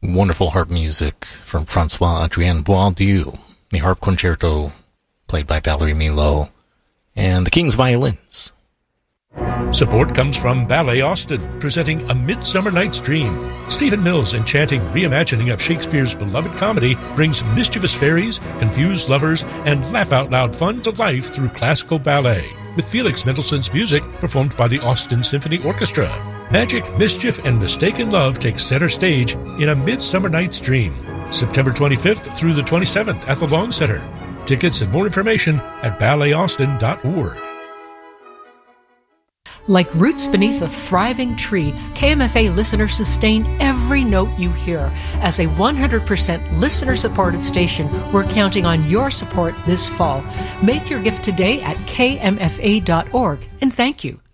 Wonderful harp music from Francois-Adrien Boieldieu, the harp concerto played by Valerie Milo, and the King's Violins. Support comes from Ballet Austin, presenting A Midsummer Night's Dream. Stephen Mills' enchanting reimagining of Shakespeare's beloved comedy brings mischievous fairies, confused lovers, and laugh-out-loud fun to life through classical ballet, with Felix Mendelssohn's music performed by the Austin Symphony Orchestra. Magic, mischief, and mistaken love take center stage in A Midsummer Night's Dream, September 25th through the 27th at the Long Center. Tickets and more information at ballet.austin.org. Like roots beneath a thriving tree, KMFA listeners sustain every note you hear. As a 100% listener-supported station, we're counting on your support this fall. Make your gift today at kmfa.org, and thank you.